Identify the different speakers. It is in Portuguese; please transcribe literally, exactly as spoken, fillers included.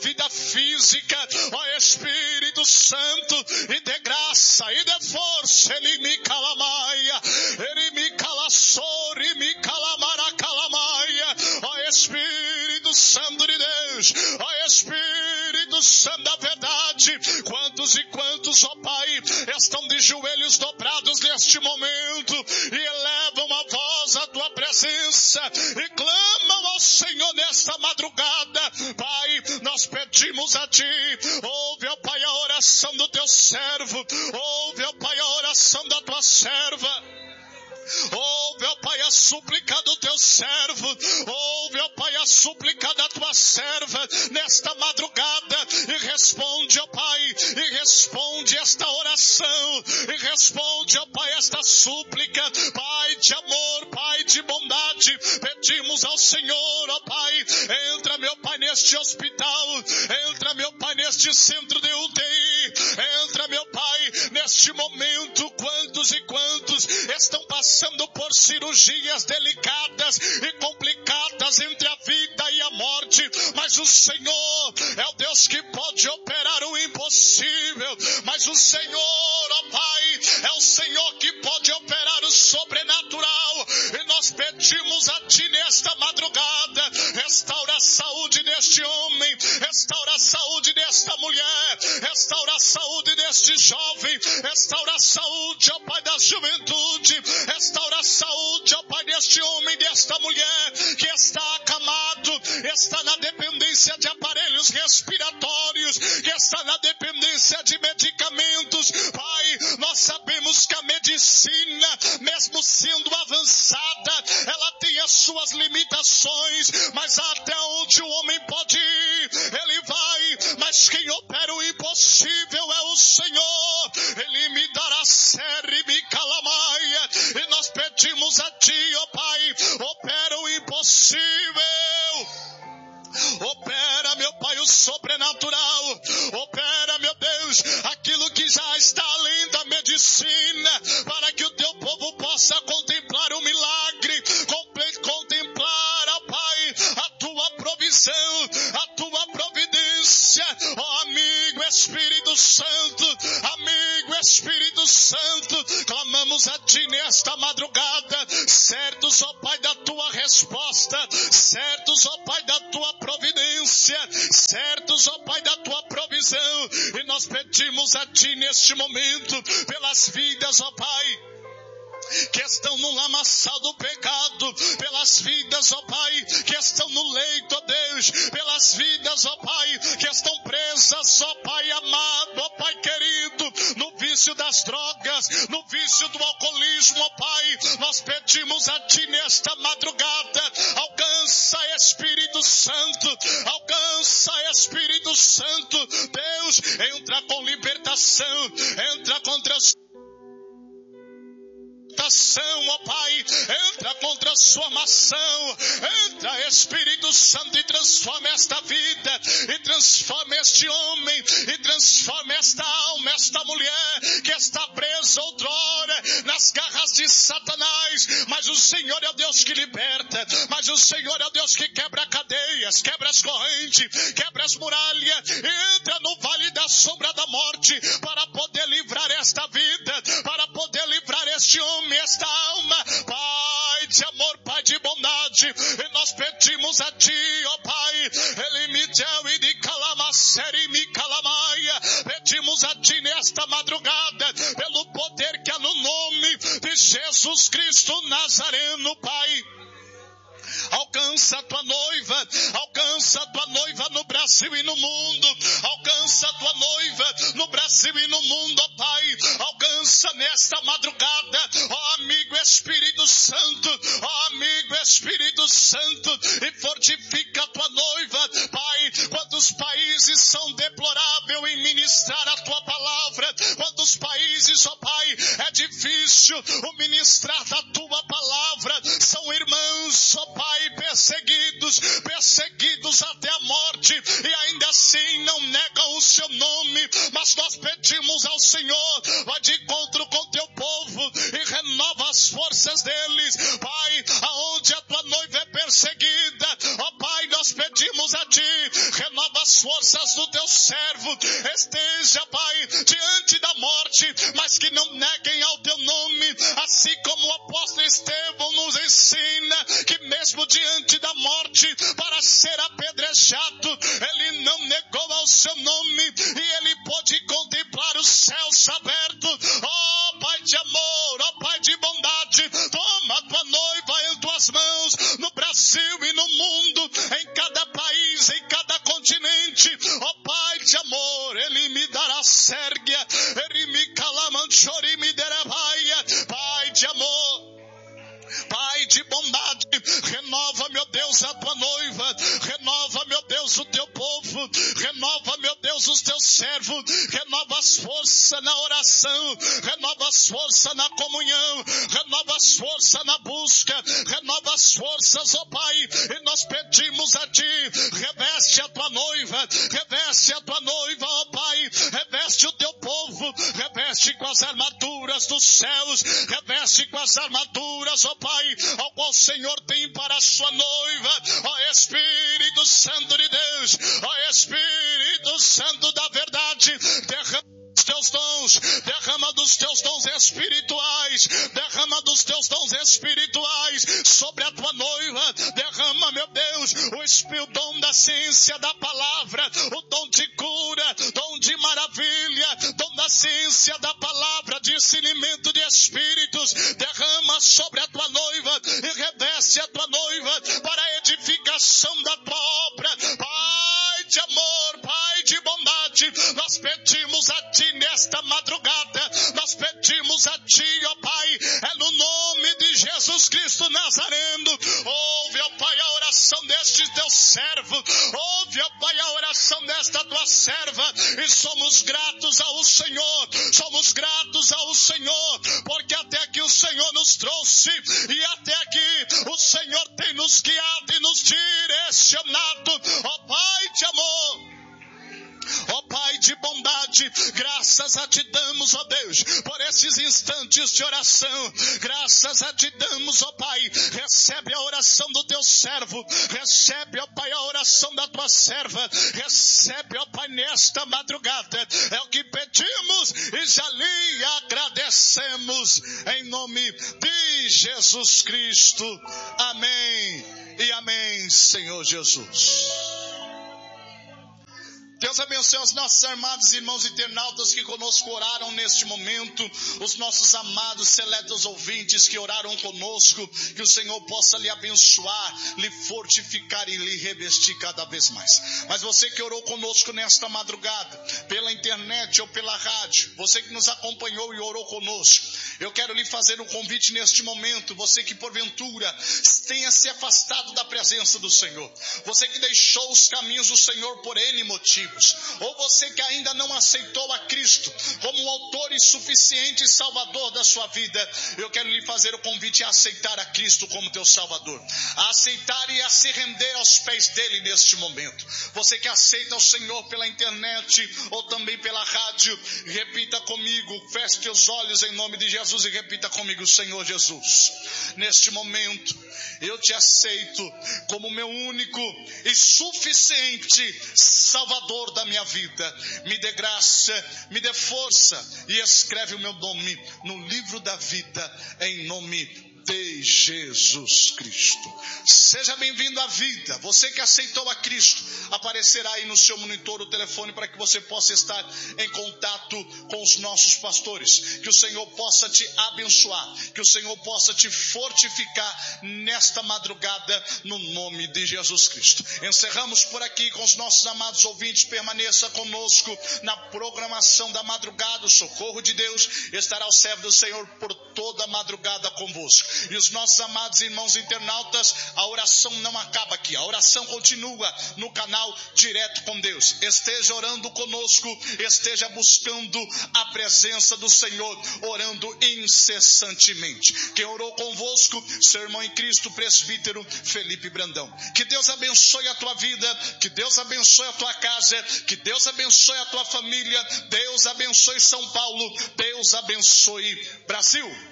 Speaker 1: vida física, ó Espírito Santo, e dê graça, e dê força, ele me calamaia, ele me calassou, e me calamara calamaia, ó Espírito Santo de Deus, ó Espírito Santo da verdade, quantos e quantos, ó Pai, estão de joelhos dobrados neste momento, e elevam a voz à tua presença, e clamam ao Senhor nesta madrugada. Pai, nós pedimos a ti, ouve, ó Pai, a oração do teu servo, ouve, ó Pai, a oração da tua serva, ouve, ó Pai, a súplica do teu servo, ouve, ó Pai, a súplica da tua serva nesta madrugada, e responde, ó Pai, e responde esta oração, e responde, ó Pai, esta súplica, Pai de amor, Pai de bondade, pedimos ao Senhor, ó Pai, entra, meu Pai, neste hospital, entra, meu Pai, neste centro de U T I, entra, meu Pai, neste momento, quantos e quantos estão passando por cirurgias delicadas e complicadas entre a vida e a morte, mas o Senhor é o Deus que pode operar o impossível, mas o Senhor, ó Pai, é o Senhor que pode operar o sobrenatural, e nós pedimos a ti nesta madrugada, restaura a saúde deste homem, restaura a saúde desta mulher, restaura a saúde deste jovem, restaura a saúde, ó Pai, da juventude, restaura a saúde, ó Pai, deste homem, desta mulher que está acamado, está na dependência de aparelhos respiratórios, que está na dependência de medicamentos. Pai, nós sabemos que a medicina, mesmo sendo avançada, ela tem as suas limitações, mas até onde o homem pode ir, ele vai, mas quem opera o impossível é o Senhor. Ele me dará serra e me calamaia, e nós pedimos a ti, ó Pai, opera o impossível, opera, meu Pai, o sobrenatural, opera, meu Deus, aquilo que já está além da medicina, para que o teu povo possa contemplar o milagre, contemplar, ó Pai, a tua provisão, a tua providência, ó amigo Espírito Santo, amigo Espírito Santo, clamamos a ti nesta madrugada, certos, ó Pai, da tua resposta, certos, ó Pai, da tua providência, certos, ó Pai, da tua provisão, e nós pedimos a ti neste momento, pelas vidas, ó Pai, que estão no lamaçal do pecado, pelas vidas, ó Pai, que estão no leito, ó Deus, pelas vidas, ó Pai, que estão presas, ó Pai amado, ó Pai querido, no vício das drogas, no vício do alcoolismo, ó Pai, nós pedimos a ti nesta madrugada, alcança Espírito Santo, alcança Espírito Santo, Deus, entra com libertação, entra contra as ó Pai, entra contra a sua maçã, entra Espírito Santo e transforma esta vida, e transforma este homem, e transforma esta alma, esta mulher que está presa outrora nas garras de Satanás, mas o Senhor é o Deus que liberta, mas o Senhor é o Deus que quebra cadeias, quebra as correntes, quebra as muralhas, entra no vale da sombra da morte para poder livrar esta vida, para poder livrar este homem, esta alma, Pai de amor, Pai de bondade, e nós pedimos a ti, ó Pai, ele me deu e de calamacer e me calamaia, pedimos a ti nesta madrugada, pelo poder que há no nome de Jesus Cristo Nazareno, Pai. Alcança a tua noiva, alcança a tua noiva no Brasil e no mundo, alcança a tua noiva no Brasil e no mundo, ó Pai, alcança nesta madrugada, ó amigo Espírito Santo, ó amigo Espírito Santo, e fortifica a tua noiva, Pai, quantos países são deploráveis em ministrar a tua palavra, quantos países, ó Pai, é difícil o ministrar da tua palavra, são irmãos, ó Pai, perseguidos, perseguidos até a morte, e ainda assim não negam o seu nome, mas nós pedimos ao Senhor, vai de encontro com teu povo, e renova as forças deles, Pai, aonde a tua noiva é perseguida, ó Pai, nós nós pedimos a Ti, renova as forças do Teu servo, esteja, Pai, diante da morte, mas que não neguem ao Teu nome, assim como o apóstolo Estevão nos ensina, que mesmo diante da morte, para ser apedrejado, ele não negou ao Seu nome, e ele pôde contemplar os céus abertos. Ó Pai de amor, ó Pai de bondade, toma a Tua noiva em Tuas mãos, no Brasil e no mundo, em cada país, em cada continente. Ó Pai de amor, Ele me dará sérgia, Ele me calamanchori, me derabaia. Pai de amor, Pai de bondade, renova, meu Deus, a Tua noiva, renova, meu Deus, o Teu povo, renova, meu Deus, os Teus servos, renova as forças na oração, renova as forças na comunhão, renova as forças na busca, renova as forças, ó Pai, e nós pedimos a Ti, reveste a Tua noiva, reveste a Tua noiva, ó Pai, reveste o Teu povo, reveste com as armaduras dos céus, reveste com as armaduras, ó Pai, ao qual o Senhor tem para a sua noiva. Ó Espírito Santo de Deus, ó Espírito Santo da verdade, derrama dos Teus dons, derrama dos Teus dons espirituais, derrama dos Teus dons espirituais sobre a Tua noiva, derrama, meu Deus, o Espírito, o dom da ciência da palavra, o dom de cura, dom de maravilha, dom da ciência da palavra, discernimento de espíritos, derrama sobre a Tua noiva e reveste a Tua noiva para a edificação da Tua obra. Pai de amor, Pai de bondade, nós pedimos a Ti nesta madrugada, nós pedimos a Ti, ó Pai, é no nome de Jesus Cristo Nazareno. Ouve, ó Pai, a oração deste Teu servo, ouve, ó Pai, a oração desta Tua serva, e somos gratos ao Senhor, somos gratos ao Senhor, porque até aqui o Senhor nos trouxe, e até aqui o Senhor tem nos guiado e nos direcionado. Ó Pai de amor, ó Pai de bondade, graças a Ti damos, ó Deus, por esses instantes de oração, graças a Ti damos, ó Pai, recebe a oração do Teu servo, recebe, ó Pai, a oração da Tua serva, recebe, ó Pai, nesta madrugada, é o que pedimos e já lhe agradecemos, em nome de Jesus Cristo, amém e amém, Senhor Jesus. Deus abençoe os nossos amados irmãos internautas que conosco oraram neste momento, os nossos amados seletos ouvintes que oraram conosco, que o Senhor possa lhe abençoar, lhe fortificar e lhe revestir cada vez mais. Mas você que orou conosco nesta madrugada, pela internet ou pela rádio, você que nos acompanhou e orou conosco, eu quero lhe fazer um convite neste momento, você que porventura tenha se afastado da presença do Senhor, você que deixou os caminhos do Senhor por N motivos, ou você que ainda não aceitou a Cristo como o autor e suficiente Salvador da sua vida, eu quero lhe fazer o convite a aceitar a Cristo como teu Salvador, a aceitar e a se render aos pés dele neste momento. Você que aceita o Senhor pela internet ou também pela rádio, repita comigo, feche teus olhos em nome de Jesus e repita comigo: Senhor Jesus, neste momento eu te aceito como meu único e suficiente Salvador da minha vida. Me dê graça, me dê força e escreve o meu nome no livro da vida, em nome de Jesus Cristo. Seja bem-vindo à vida. Você que aceitou a Cristo, aparecerá aí no seu monitor o telefone para que você possa estar em contato com os nossos pastores. Que o Senhor possa te abençoar, que o Senhor possa te fortificar nesta madrugada, no nome de Jesus Cristo. Encerramos por aqui com os nossos amados ouvintes. Permaneça conosco na programação da madrugada. O socorro de Deus estará ao servo do Senhor por toda a madrugada convosco. E os nossos amados irmãos internautas, a oração não acaba aqui, a oração continua no canal Direto com Deus. Esteja orando conosco, esteja buscando a presença do Senhor, orando incessantemente. Quem orou convosco, seu irmão em Cristo, presbítero Felipe Brandão. Que Deus abençoe a tua vida, que Deus abençoe a tua casa, que Deus abençoe a tua família, Deus abençoe São Paulo, Deus abençoe Brasil.